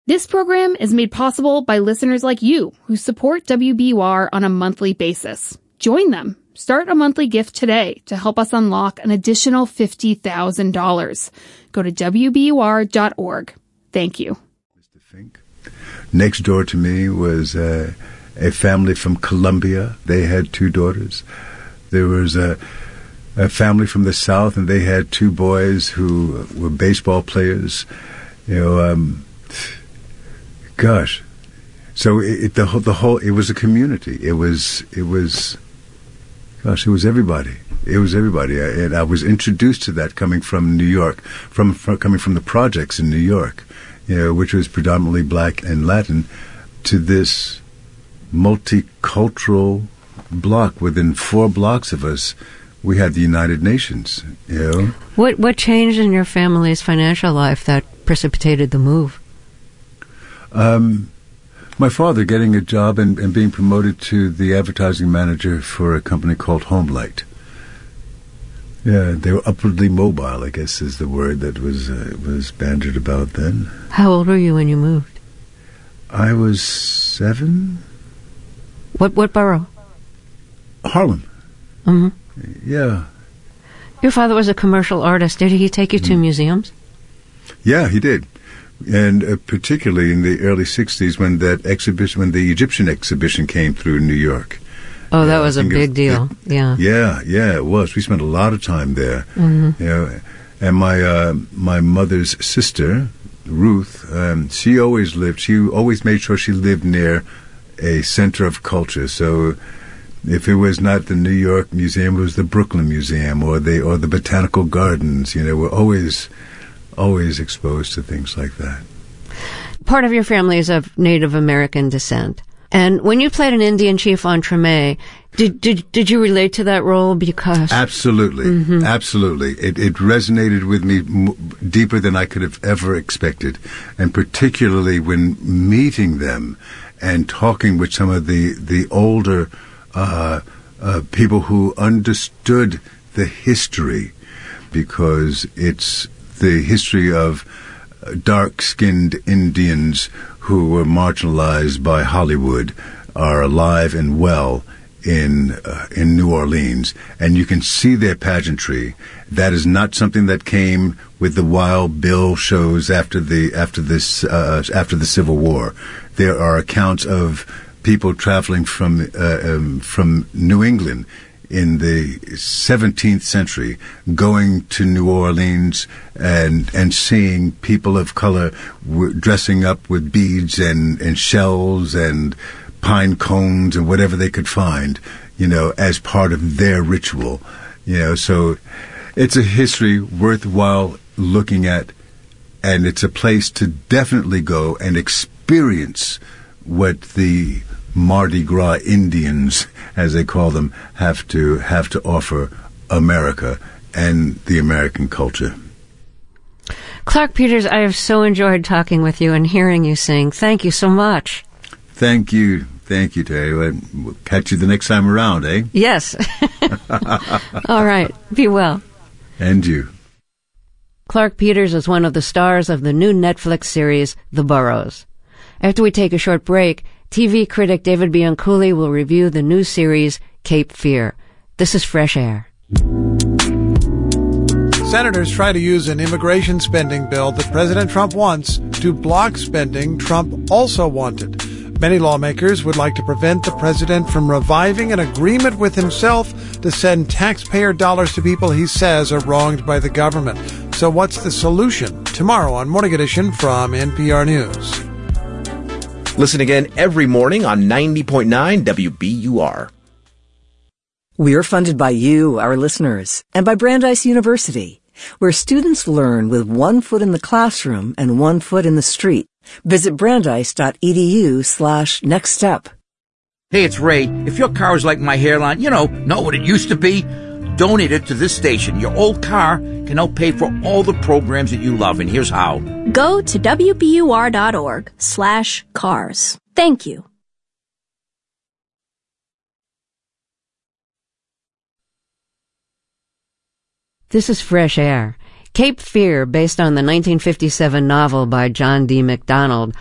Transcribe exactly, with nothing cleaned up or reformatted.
This program is made possible by listeners like you who support W B U R on a monthly basis. Join them. Start a monthly gift today to help us unlock an additional fifty thousand dollars. Go to W B U R dot org. Thank you. Mister Fink. Next door to me was uh, a family from Colombia. They had two daughters. There was a, a family from the South, and they had two boys who were baseball players. You know, um, gosh. So it, it, the whole, the whole, it was a community. It was, it was, gosh, it was everybody. It was everybody. I, and I was introduced to that coming from New York, from, from coming from the projects in New York, you know, which was predominantly black and Latin, to this multicultural block. Within four blocks of us, we had the United Nations, you know. What, what changed in your family's financial life that precipitated the move? Um, my father getting a job and, and being promoted to the advertising manager for a company called Homelight. Yeah, they were upwardly mobile, I guess is the word that was uh, was bandied about then. How old were you when you moved? I was seven. What what borough? Harlem. Mm-hmm. Yeah. Your father was a commercial artist. Did he take you to mm. museums? Yeah, he did. And uh, particularly in the early sixties when that exhibition, when the Egyptian exhibition came through New York. Oh, that was a big was, deal. It, yeah. Yeah, yeah, it was. We spent a lot of time there. Mm-hmm. You know, and my uh, my mother's sister, Ruth, um, she always lived, she always made sure she lived near a center of culture. So if it was not the New York Museum, it was the Brooklyn Museum or the or the Botanical Gardens. You know, we're always always exposed to things like that. Part of your family is of Native American descent. And when you played an Indian chief on Treme, did did did you relate to that role? Because absolutely, mm-hmm. absolutely, it it resonated with me m- deeper than I could have ever expected, and particularly when meeting them and talking with some of the the older uh, uh, people who understood the history, because it's the history of dark-skinned Indians who were marginalized by Hollywood are alive and well in uh, in New Orleans, and you can see their pageantry. That is not something that came with the Wild Bill shows after the after this uh, after the Civil War. There are accounts of people traveling from uh, um, from New England in the seventeenth century, going to New Orleans and and seeing people of color w- dressing up with beads and, and shells and pine cones and whatever they could find, you know, as part of their ritual. You know, so it's a history worthwhile looking at, and it's a place to definitely go and experience what the Mardi Gras Indians, as they call them, have to have to offer America and the American culture. Clark Peters, I have so enjoyed talking with you and hearing you sing. Thank you so much. Thank you. Thank you, Terry. We'll catch you the next time around, eh? Yes. All right. Be well. And you. Clark Peters is one of the stars of the new Netflix series, The Burrows. After we take a short break, T V critic David Bianculli will review the new series, Cape Fear. This is Fresh Air. Senators try to use an immigration spending bill that President Trump wants to block spending Trump also wanted. Many lawmakers would like to prevent the president from reviving an agreement with himself to send taxpayer dollars to people he says are wronged by the government. So what's the solution? Tomorrow on Morning Edition from N P R News. Listen again every morning on ninety point nine W B U R. We're funded by you, our listeners, and by Brandeis University, where students learn with one foot in the classroom and one foot in the street. Visit brandeis.edu slash next step. Hey, it's Ray. If your car is like my hairline, you know, not what it used to be, donate it to this station. Your old car can help pay for all the programs that you love, and here's how. Go to wbur.org slash cars. Thank you. This is Fresh Air. Cape Fear, based on the nineteen fifty-seven novel by John D. MacDonald,